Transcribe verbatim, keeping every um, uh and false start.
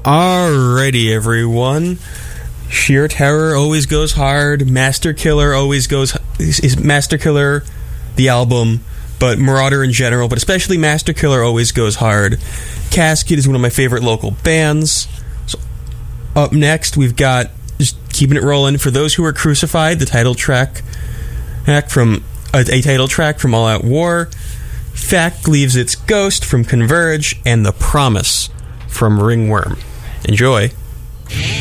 Alrighty, everyone. Sheer Terror always goes hard. Master Killer always goes... Is Master Killer the album, but Marauder in general, but especially Master Killer always goes hard. Casket is one of my favorite local bands. So up next, we've got, just keeping it rolling, For Those Who Are Crucified, the title track, track from a, a title track from All Out War. Fact Leaves Its Ghost from Converge, and The Promise from Ringworm. Enjoy.